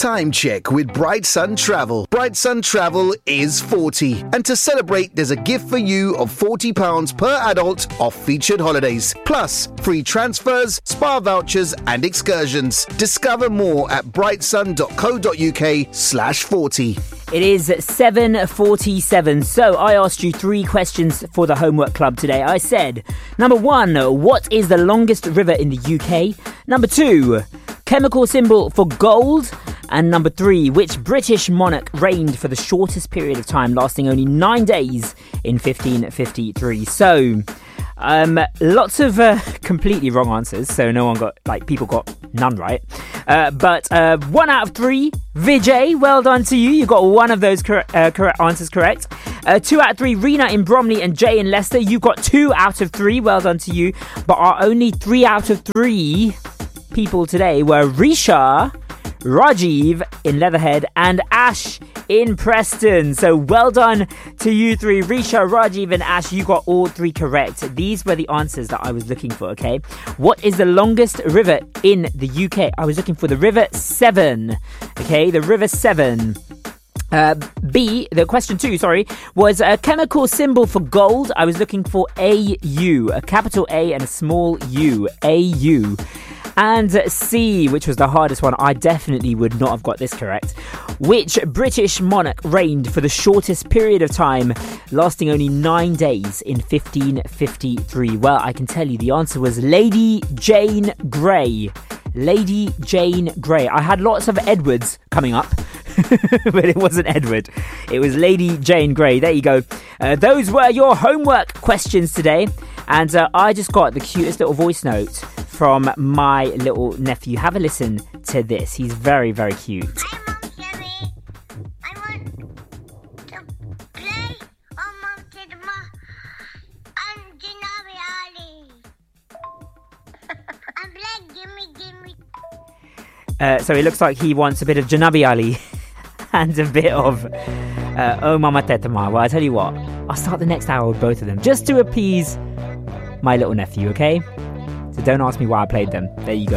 Time check with Bright Sun Travel. Bright Sun Travel is 40. And to celebrate, there's a gift for you of £40 per adult off featured holidays. Plus, free transfers, spa vouchers and excursions. Discover more at brightsun.co.uk/40. It is 7:47. So I asked you 3 questions for the homework club today. I said, number 1, what is the longest river in the UK? Number 2, chemical symbol for gold. And number 3, which British monarch reigned for the shortest period of time, lasting only 9 days in 1553? So, lots of completely wrong answers. So people got none right. But 1 out of 3, Vijay, well done to you. You got one of those correct answers correct. 2 out of 3, Rena in Bromley and Jay in Leicester. You got 2 out of 3. Well done to you. But our only 3 out of 3 people today were Risha, Rajiv in Leatherhead and Ash in Preston. So well done to you 3, Risha, Rajiv and Ash. You got all 3 correct. These were the answers that I was looking for, okay? What is the longest river in the UK? I was looking for the River Severn, okay? The River Severn. The question 2, was a chemical symbol for gold. I was looking for AU, a capital A and a small U, AU. And C, which was the hardest one, I definitely would not have got this correct. Which British monarch reigned for the shortest period of time, lasting only 9 days in 1553? Well, I can tell you the answer was Lady Jane Grey. Lady Jane Grey. I had lots of Edwards coming up, but it wasn't Edward. It was Lady Jane Grey. There you go. Those were your homework questions today. And I just got the cutest little voice note from my little nephew. Have a listen to this. He's very, very cute. Hi, Mom Sherry. I want to play on Mom Tidma and Janabi Ali. I'm playing Gimme. So it looks like he wants a bit of Janabi Ali and a bit of Oh Mama Tetama. Well, I tell you what, I'll start the next hour with both of them just to appease my little nephew, okay? So don't ask me why I played them. There you go.